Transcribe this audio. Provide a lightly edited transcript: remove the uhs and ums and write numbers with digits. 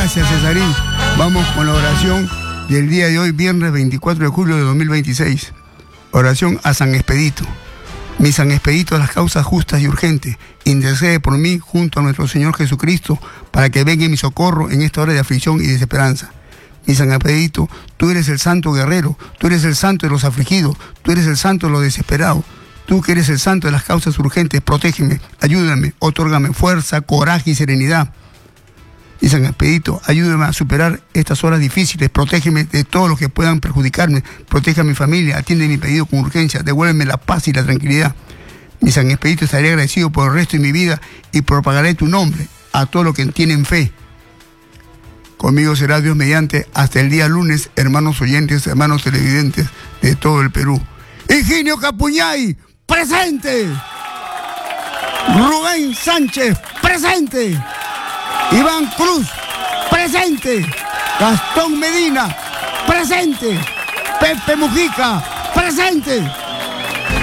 Gracias, Cesarín. Vamos con la oración del día de hoy, viernes 24 de julio de 2026. Oración a San Expedito. Mi San Expedito de las causas justas y urgentes, intercede por mí junto a nuestro Señor Jesucristo para que venga en mi socorro en esta hora de aflicción y desesperanza. Mi San Expedito, tú eres el santo guerrero, tú eres el santo de los afligidos, tú eres el santo de los desesperados. Tú que eres el santo de las causas urgentes, protégeme, ayúdame, otórgame fuerza, coraje y serenidad. Y San Expedito, ayúdame a superar estas horas difíciles, protégeme de todos los que puedan perjudicarme, protege a mi familia, atiende mi pedido con urgencia, devuélveme la paz y la tranquilidad. Mi San Expedito, estaré agradecido por el resto de mi vida y propagaré tu nombre a todos los que tienen fe. Conmigo será Dios mediante hasta el día lunes, hermanos oyentes, hermanos televidentes de todo el Perú. Higinio Capuñay, presente. Rubén Sánchez, presente. Iván Cruz, presente. Gastón Medina, presente. Pepe Mujica, presente.